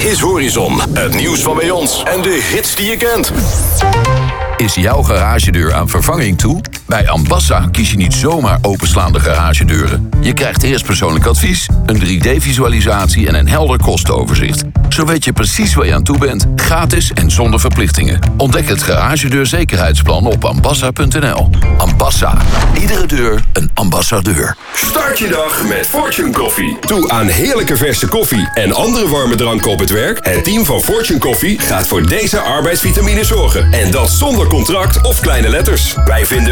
is Horizon. Het nieuws van bij ons en de hits die je kent. Is jouw garagedeur aan vervanging toe? Bij Ambassa kies je niet zomaar openslaande garagedeuren. Je krijgt eerst persoonlijk advies, een 3D-visualisatie en een helder kostenoverzicht. Zo weet je precies waar je aan toe bent, gratis en zonder verplichtingen. Ontdek het garagedeurzekerheidsplan op ambassa.nl. Ambassa. Iedere deur een ambassadeur. Start je dag met Fortune Coffee. Toe aan heerlijke verse koffie en andere warme dranken op het werk. Het team van Fortune Coffee gaat voor deze arbeidsvitamine zorgen. En dat zonder contract of kleine letters. Wij vinden